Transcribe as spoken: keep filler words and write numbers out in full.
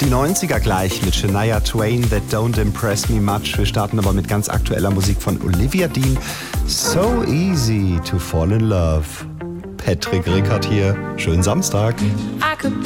Die neunziger gleich mit Shania Twain, That Don't Impress Me Much. Wir starten aber mit ganz aktueller Musik von Olivia Dean. So easy to fall in love. Patrick Rickert hier. Schönen Samstag.